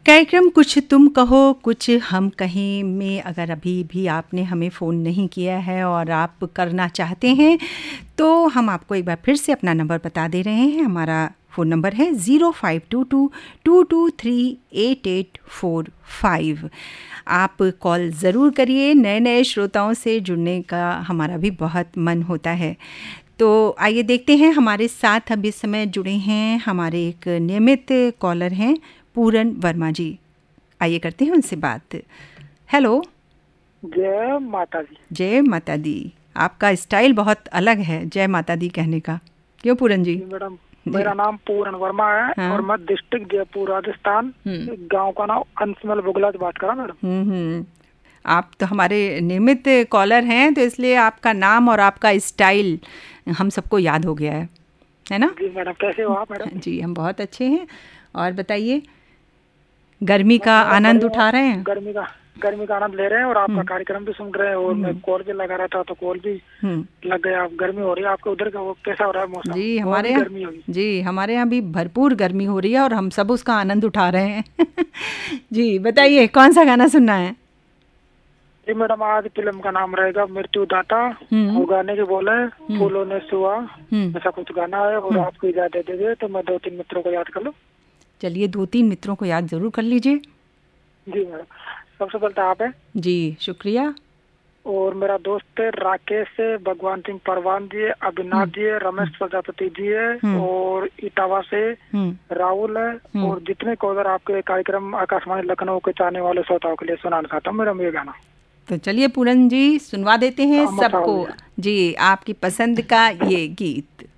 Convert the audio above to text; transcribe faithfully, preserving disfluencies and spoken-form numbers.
कार्यक्रम कुछ तुम कहो कुछ हम कहें में अगर अभी भी आपने हमें फ़ोन नहीं किया है और आप करना चाहते हैं तो हम आपको एक बार फिर से अपना नंबर बता दे रहे हैं। हमारा फ़ोन नंबर है zero five to to to to three eight eight four five. आप कॉल ज़रूर करिए, नए नए श्रोताओं से जुड़ने का हमारा भी बहुत मन होता है। तो आइए देखते हैं, हमारे साथ अब इस समय जुड़े हैं हमारे एक नियमित कॉलर हैं पूरन वर्मा जी। आइए करते हैं उनसे बात। हेलो। जय माता दी। जय माता दी। आपका स्टाइल बहुत अलग है जय माता दी कहने का, क्यों पूरन जी? मैडम मेरा नाम पूरन वर्मा है। हाँ? और मैं डिस्ट्रिक्ट जयपुर राजस्थान, गांव का नाम अंशमल बुगला से बात कर रहा मैडम। हम्म आप तो हमारे नियमित कॉलर हैं तो इसलिए आपका नाम और आपका स्टाइल हम सबको याद हो गया है, है ना? जी मैडम, कैसे हो आप मैडम? जी हम बहुत अच्छे हैं। और बताइए, गर्मी का आनंद उठा रहे हैं? गर्मी का गर्मी का आनंद ले रहे हैं और आपका कार्यक्रम भी सुन रहे हैं और मैं कॉल भी लगा रहा था तो कॉल भी लग गया। गर्मी हो रही है आपके उधर का, वो कैसा हो रहा है मौसम? जी हमारे यहाँ गर्मी होगी। जी हमारे यहाँ भी भरपूर गर्मी हो रही है और हम सब उसका आनंद उठा रहे हैं। जी बताइए कौन सा गाना सुनना है? जी मैडम, आज फिल्म का नाम रहेगा मृत्यु दाता और गाने के बोले फूलों ने सुआ, ऐसा कुछ गाना है। और आपको इजाजत दे दीजिए तो मैं दो तीन मित्रों को याद कर लूँ। चलिए दो तीन मित्रों को याद जरूर कर लीजिए। जी मैडम, सबसे पहले तो आप है। जी शुक्रिया। और मेरा दोस्त है राकेश है, भगवान सिंह परवान जी है, अविनाश जी है, रमेश प्रजापति जी है और इटावा से राहुल है। और जितने कॉलर आपके कार्यक्रम आकाशवाणी लखनऊ के चाहने वाले श्रोताओं के लिए सुनाना चाहता हूँ मेरा ये गाना। तो चलिए पूरन जी सुनवा देते हैं सबको जी आपकी पसंद का ये गीत।